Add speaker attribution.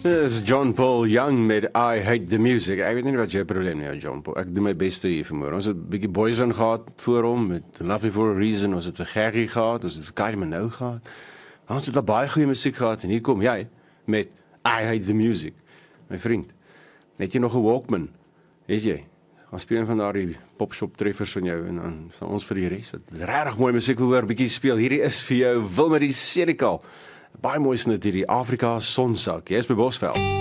Speaker 1: Dit is John Paul Young met I Hate the Music. Ek weet nie wat jou probleem is, John Paul. Ek doen my beste hier vanmôre. Ons het 'n bietjie Boyzone gehad voor hom met Love You For A Reason. Ons het vir Gerry gehad, ons het vir Kylie Minogue gehad. Ons het al baie goeie musiek gehad en hier kom jy met I Hate the Music. My vriend, het jy nog 'n Walkman? Het jy? Ons speel een van daardie popshop treffers van jou en dan sal ons vir die res wat regtig mooi musiek wil hoor bietjie speel. Hierdie is vir jou Wilmarie Serikal. Baie mooi snit hierdie Afrika Sonsak. Jy is by Bosveld.